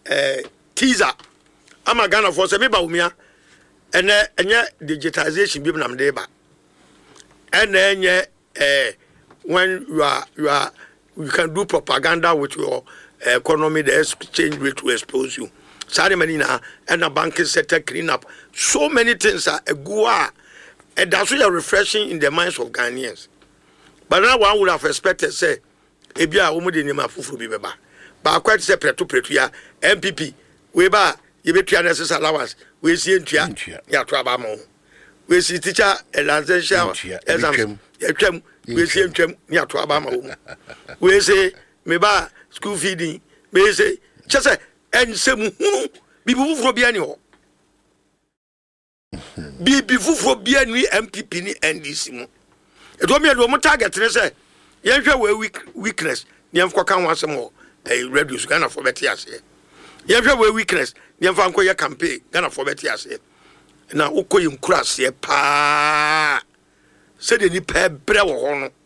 teaser ama Ghana for say me ba umia enye digitization bi nam dey ba enye when you can do propaganda with your economy, the exchange rate will expose you. Sorry, Manina, and the banking sector clean up. So many things are a goa, and that's really refreshing in the minds of Ghanaians. But now one would have expected, say, Ebia, Umudi Nima Fufu Bibeba. But quite separate to Pretia, MPP, Weba, Ybetia necessary allowance, we see in Tia, Yatrabamo. We see teacher, and Lanzensha, we see him near to Abama. We say, Meba, school feeding, we say, just say, and some be for Bianio. Be for Biani MPP and this. It told me a woman target, and say, Yansha were weakness, Yamquacan once more, a reduce Ghana for Betias. Yansha were weakness, Yamfanco campaign, Ghana for Betias. Now, Ukoyum Crass, pa. Said any pair brew